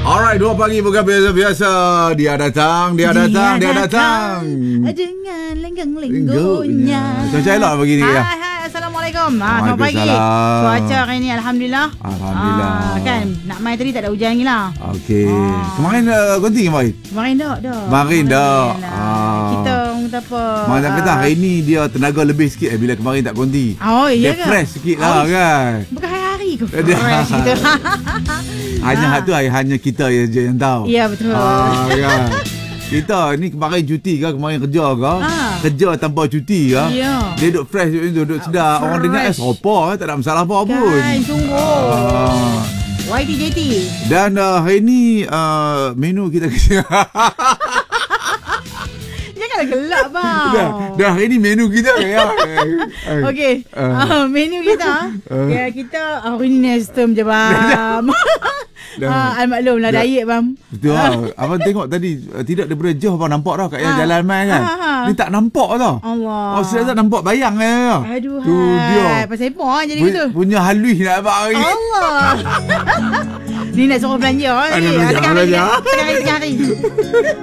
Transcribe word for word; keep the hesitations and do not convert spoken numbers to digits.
Alright, dua pagi bukan biasa-biasa. Dia datang, dia, dia datang, dia datang. Dengan lenggang-lenggonya. Cuaca elok pagi ni Hai, ya. hai. Assalamualaikum. Ah, selamat pagi. Cuaca hari ni Alhamdulillah. Alhamdulillah. Ah, kan, nak main tadi tak ada hujan lagi lah. Okey. Ah. Kemarin uh, konti kemarin? Kemarin dah, dah. Kemarin dah. Ah. Kita orang kata apa. Mana kata hari ni dia tenaga lebih sikit eh, bila kemarin tak konti. Oh, iya dia ke? fresh sikit lah oh, kan. Bukan hari-hari ke Dia- fresh gitu. Hanya Ah. hak tu hanya kita je yang tahu. Ya, betul. Ah, kan. Kita ni kemarin cuti ke, kemarin kerja ke? Ah. Kerja tanpa cuti ke? Ya. Dia duduk fresh, duduk, duduk sedar. Orang dengar eh Fresh. sopa eh, tak ada masalah apa pun. Kan, sungguh. Ah. Y T J T. Dan uh, hari ni uh, menu kita Janganlah gelak bang. dah, dah hari ni menu kita ya. Okey, Ah. uh, menu kita Ah. ya, kita hari ni nestem je bang. Dah. Ah, I maklum lah Dah. diet bang. Betul lah. Abang tengok tadi uh, tidak daripada jauh abang nampak dah kat yang Ah. jalan main kan. Ah, ah. Ni tak nampak tau. Allah. Oh, saya tak nampak bayang eh. Aduh, Tu dia. hai. Pasal apa ah jadi Pu- gitu? Punya halus nak abang hari. Allah. Ni nak suruh belanja ah. Ada ni. belanja, Tengah hari, belanja. tengah hari, tengah hari.